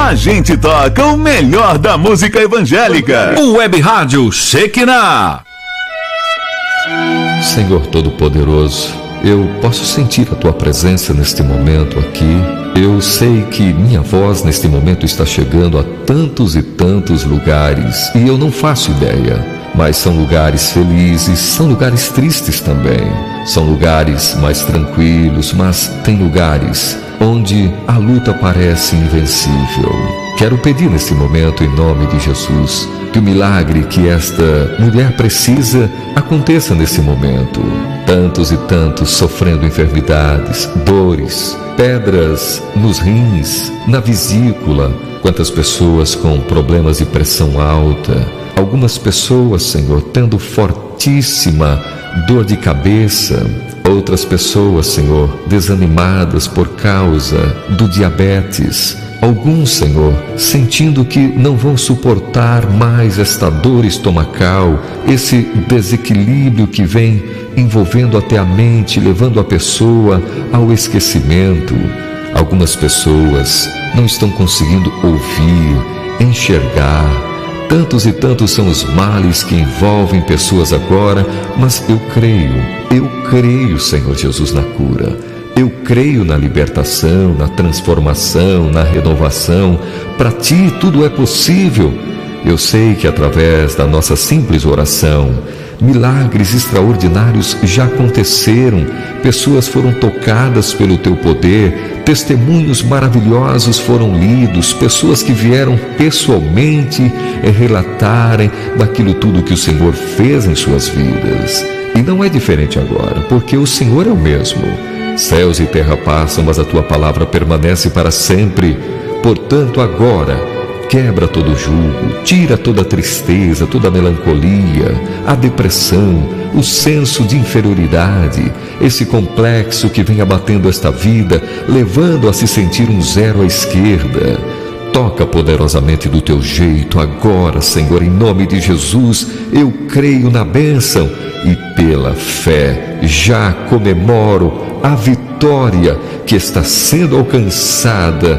a gente toca o melhor da música evangélica. O Web Rádio Shekinah. Senhor Todo-Poderoso, eu posso sentir a Tua presença neste momento aqui. Eu sei que minha voz neste momento está chegando a tantos e tantos lugares e eu não faço ideia, mas são lugares felizes, são lugares tristes também, são lugares mais tranquilos, mas tem lugares onde a luta parece invencível. Quero pedir nesse momento, em nome de Jesus, que o milagre que esta mulher precisa aconteça nesse momento. Tantos e tantos sofrendo enfermidades, dores, pedras nos rins, na vesícula. Quantas pessoas com problemas de pressão alta. Algumas pessoas, Senhor, tendo fortíssima dor de cabeça. Outras pessoas, Senhor, desanimadas por causa do diabetes. Alguns, Senhor, sentindo que não vão suportar mais esta dor estomacal, esse desequilíbrio que vem envolvendo até a mente, levando a pessoa ao esquecimento. Algumas pessoas não estão conseguindo ouvir, enxergar. Tantos e tantos são os males que envolvem pessoas agora, mas eu creio, Senhor Jesus, na cura. Eu creio na libertação, na transformação, na renovação. Para Ti tudo é possível. Eu sei que através da nossa simples oração, milagres extraordinários já aconteceram. Pessoas foram tocadas pelo Teu poder. Testemunhos maravilhosos foram lidos. Pessoas que vieram pessoalmente relatarem daquilo tudo que o Senhor fez em suas vidas. E não é diferente agora, porque o Senhor é o mesmo. Céus e terra passam, mas a Tua palavra permanece para sempre. Portanto, agora, quebra todo jugo, tira toda a tristeza, toda a melancolia, a depressão, o senso de inferioridade, esse complexo que vem abatendo esta vida, levando a se sentir um zero à esquerda. Toca poderosamente do Teu jeito agora, Senhor, em nome de Jesus. Eu creio na bênção e pela fé já comemoro a vitória que está sendo alcançada